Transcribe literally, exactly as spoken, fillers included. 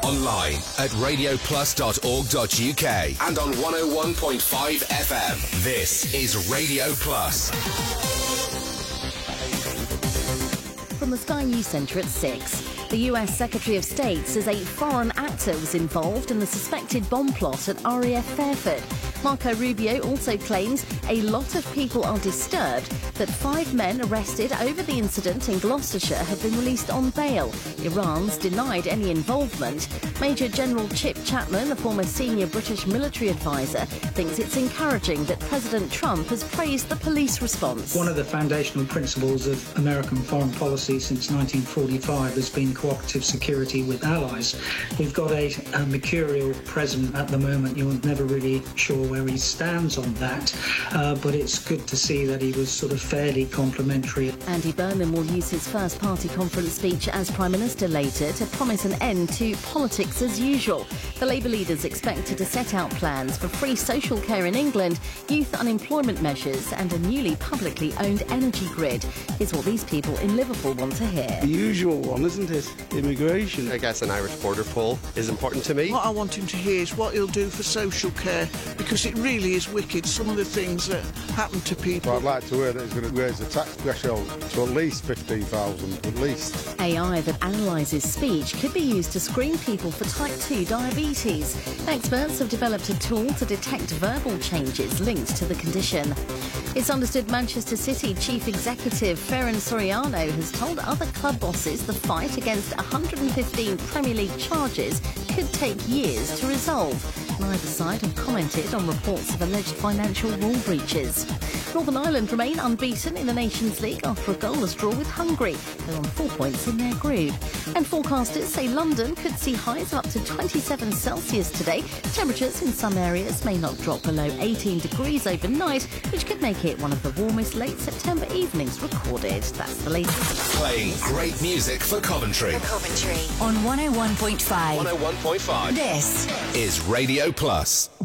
online at radio plus dot org dot u k and on one oh one point five F M. This is Radio Plus. From the Sky News Centre at six. The U S Secretary of State says a foreign actor was involved in the suspected bomb plot at R A F Fairford. Marco Rubio also claims a lot of people are disturbed that five men arrested over the incident in Gloucestershire have been released on bail. Iran's denied any involvement. Major General Chip Chapman, a former senior British military advisor, thinks it's encouraging that President Trump has praised the police response. One of the foundational principles of American foreign policy since nineteen forty-five has been cooperative security with allies. We've got a, a mercurial president at the moment. You're never really sure where he stands on that, uh, but it's good to see that he was sort of fairly complimentary. Andy Burnham will use his first party conference speech as Prime Minister later to promise an end to politics as usual. The Labour leaders expected to set out plans for free social care in England, youth unemployment measures and a newly publicly owned energy grid. Here's what these people in Liverpool want to hear. The usual one, isn't it? Immigration. I guess an Irish border poll is important to me. What I want him to hear is what he'll do for social care, because it really is wicked, some of the things that happen to people. Well, I'd like to hear that he's going to raise the tax threshold to at least fifteen thousand, at least. A I that analyses speech could be used to screen people for type two diabetes. Experts have developed a tool to detect verbal changes linked to the condition. It's understood Manchester City Chief Executive Ferran Soriano has told other club bosses the fight against one hundred fifteen Premier League charges could take years to resolve. Neither side have commented on reports of alleged financial rule breaches. Northern Ireland remain unbeaten in the Nations League after a goalless draw with Hungary. They're on four points in their group. And forecasters say London could see highs of up to twenty-seven Celsius today. Temperatures in some areas may not drop below eighteen degrees overnight, which could make it one of the warmest late September evenings recorded. That's the latest. Playing great music for Coventry. For Coventry on one oh one point five. one oh one point five. This is Radio Plus.